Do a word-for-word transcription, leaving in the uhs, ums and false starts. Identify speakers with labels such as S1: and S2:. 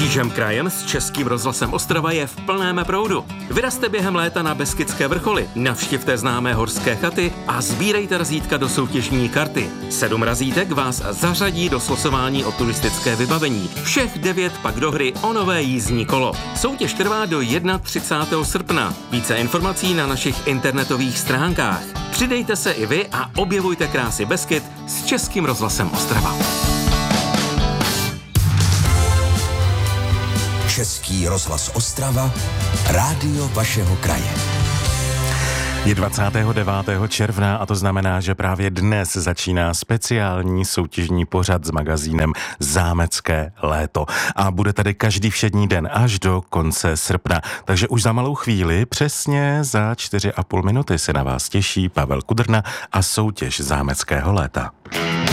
S1: Křížem krajem s Českým rozhlasem Ostrava je v plném proudu. Vyrazte během léta na Beskydské vrcholy, navštivte známé horské chaty a sbírejte razítka do soutěžní karty. Sedm razítek vás zařadí do slosování o turistické vybavení. Všech devět pak do hry o nové jízdní kolo. Soutěž trvá do třicátého prvního srpna. Více informací na našich internetových stránkách. Přidejte se i vy a objevujte krásy Beskyd s Českým rozhlasem Ostrava.
S2: Český rozhlas Ostrava, rádio vašeho kraje.
S3: Je dvacátého devátého června a to znamená, že právě dnes začíná speciální soutěžní pořad s magazínem Zámecké léto. A bude tady každý všední den až do konce srpna. Takže už za malou chvíli, přesně za čtyři a půl minuty se na vás těší Pavel Kudrna a soutěž Zámeckého léta.